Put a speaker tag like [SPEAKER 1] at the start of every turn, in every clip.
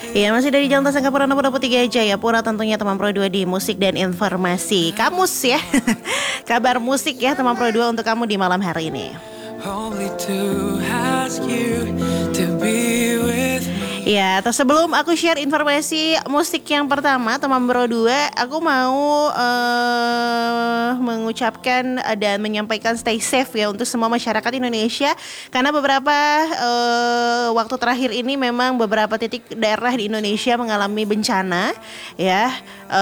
[SPEAKER 1] Ya, masih dari Jalan Tasangka Pura nomor 23 Jayapura, tentunya teman Pro 2 di musik dan informasi kamus ya. Kabar musik ya teman Pro 2 untuk kamu di malam hari ini. Ya, atau sebelum aku share informasi musik yang pertama teman Pro 2, aku mau mengucapkan dan menyampaikan stay safe ya untuk semua masyarakat Indonesia. Karena beberapa waktu terakhir ini memang beberapa titik daerah di Indonesia mengalami bencana ya.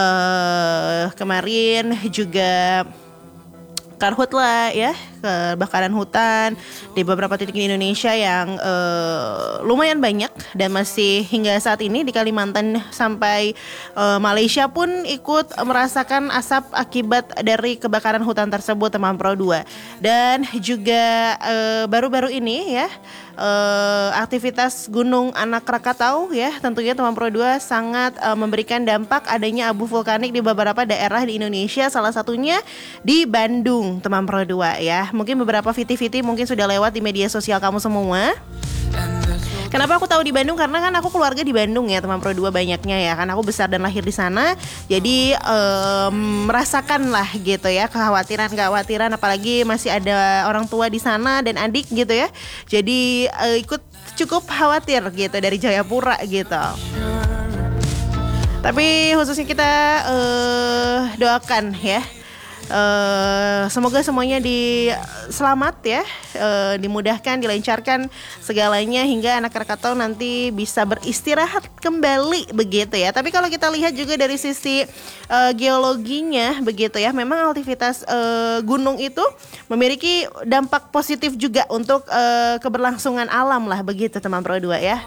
[SPEAKER 1] Kemarin juga karhutla ya, kebakaran hutan di beberapa titik di Indonesia yang lumayan banyak, dan masih hingga saat ini di Kalimantan sampai Malaysia pun ikut merasakan asap akibat dari kebakaran hutan tersebut teman Pro 2. Dan juga baru-baru ini ya, aktivitas Gunung Anak Krakatau ya, tentunya teman Pro 2 sangat memberikan dampak adanya abu vulkanik di beberapa daerah di Indonesia, salah satunya di Bandung teman Pro 2 ya. Mungkin beberapa viti-viti mungkin sudah lewat di media sosial kamu semua. Kenapa aku tahu di Bandung? Karena kan aku keluarga di Bandung ya teman Pro 2 banyaknya ya, kan aku besar dan lahir di sana. Jadi merasakan lah gitu ya kekhawatiran apalagi masih ada orang tua di sana dan adik gitu ya. Jadi ikut cukup khawatir gitu dari Jayapura gitu. Tapi khususnya kita doakan ya, semoga semuanya selamat ya, dimudahkan, dilancarkan segalanya hingga anak Krakatau nanti bisa beristirahat kembali begitu ya. Tapi kalau kita lihat juga dari sisi geologinya begitu ya, memang aktivitas gunung itu memiliki dampak positif juga untuk keberlangsungan alam lah begitu teman Pro 2 ya.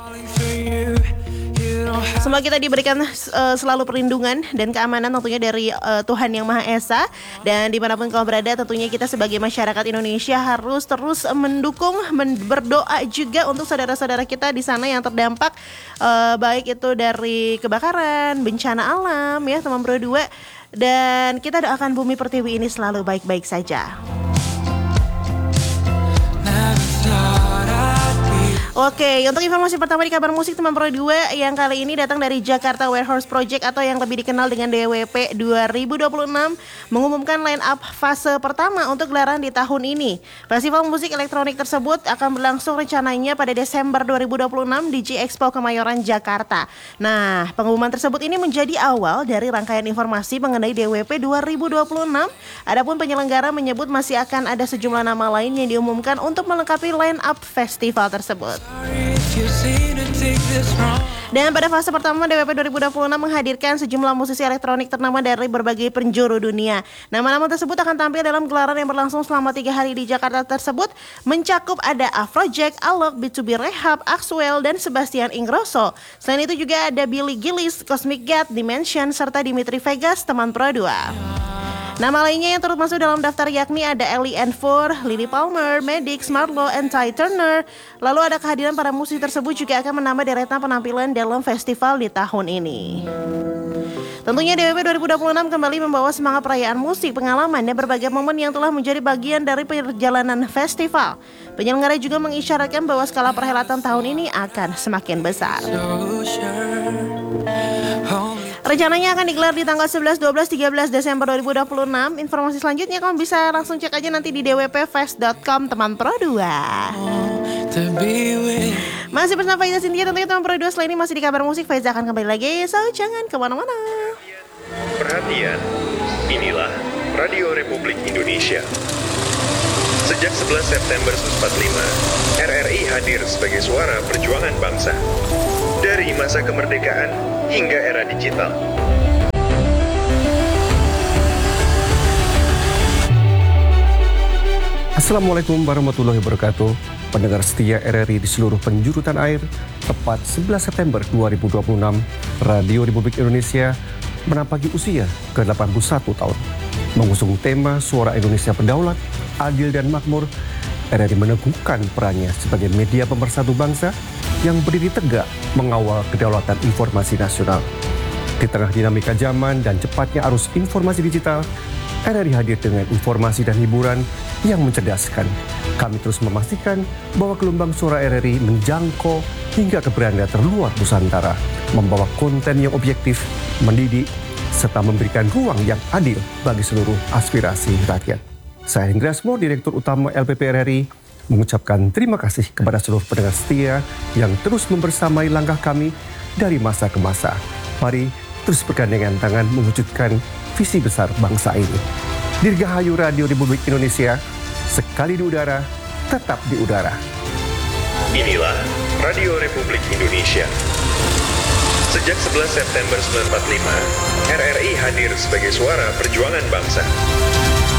[SPEAKER 1] Semoga kita diberikan selalu perlindungan dan keamanan tentunya dari Tuhan Yang Maha Esa. Dan dimanapun kau berada, tentunya kita sebagai masyarakat Indonesia harus terus mendukung, berdoa juga untuk saudara-saudara kita di sana yang terdampak baik itu dari kebakaran, bencana alam ya teman Pro 2. Dan kita doakan bumi pertiwi ini selalu baik-baik saja. Oke, untuk informasi pertama di kabar musik teman Pro 2 yang kali ini datang dari Jakarta Warehouse Project atau yang lebih dikenal dengan DWP 2026 mengumumkan line up fase pertama untuk gelaran di tahun ini. Festival musik elektronik tersebut akan berlangsung rencananya pada Desember 2026 di G-Expo Kemayoran, Jakarta. Nah, pengumuman tersebut ini menjadi awal dari rangkaian informasi mengenai DWP 2026. Adapun penyelenggara menyebut masih akan ada sejumlah nama lain yang diumumkan untuk melengkapi line up festival tersebut. Dan pada fase pertama DWP 2026 menghadirkan sejumlah musisi elektronik ternama dari berbagai penjuru dunia. Nama-nama tersebut akan tampil dalam gelaran yang berlangsung selama 3 hari di Jakarta tersebut, mencakup ada Afrojack, Alok, B2B Rehab, Axwell, dan Sebastian Ingrosso. Selain itu juga ada Billy Gillies, Cosmic Gate, Dimension, serta Dimitri Vegas teman Pro 2. Nama lainnya yang turut masuk dalam daftar yakni ada Ellie Enfor, Lily Palmer, Madix, Marlo, and Ty Turner. Lalu ada kehadiran para musisi tersebut juga akan menambah deretan penampilan dalam festival di tahun ini. Tentunya DWP 2026 kembali membawa semangat perayaan musik, pengalaman, dan berbagai momen yang telah menjadi bagian dari perjalanan festival. Penyelenggara juga mengisyaratkan bahwa skala perhelatan tahun ini akan semakin besar. Rencananya akan digelar di tanggal 11, 12, 13 Desember 2026. Informasi selanjutnya kamu bisa langsung cek aja nanti di dwpfest.com teman Pro 2. Masih bersama Faiza Cynthia tentunya teman Pro 2. Selain ini masih di kabar musik, Faiza akan kembali lagi, so jangan kemana-mana.
[SPEAKER 2] Perhatian, inilah Radio Republik Indonesia. Sejak 11 September 1945, RRI hadir sebagai suara perjuangan bangsa. Dari masa kemerdekaan hingga era digital.
[SPEAKER 3] Assalamualaikum warahmatullahi wabarakatuh. Pendengar setia RRI di seluruh penjuru tanah air, tepat 11 September 2026, Radio Republik Indonesia menampaki usia ke-81 tahun. Mengusung tema Suara Indonesia Berdaulat, Adil dan Makmur, RRI meneguhkan perannya sebagai media pemersatu bangsa yang berdiri tegak mengawal kedaulatan informasi nasional. Di tengah dinamika zaman dan cepatnya arus informasi digital, RRI hadir dengan informasi dan hiburan yang mencerdaskan. Kami terus memastikan bahwa gelombang suara RRI menjangkau hingga ke beranda terluar Nusantara, membawa konten yang objektif, mendidik, serta memberikan ruang yang adil bagi seluruh aspirasi rakyat. Saya Hendra Asmo, Direktur Utama LPP RRI, mengucapkan terima kasih kepada seluruh pendengar setia yang terus membersamai langkah kami dari masa ke masa. Mari terus bergandengan tangan mewujudkan visi besar bangsa ini. Dirgahayu Radio Republik Indonesia, sekali di udara, tetap di udara.
[SPEAKER 2] Inilah Radio Republik Indonesia. Sejak 11 September 1945, RRI hadir sebagai suara perjuangan bangsa.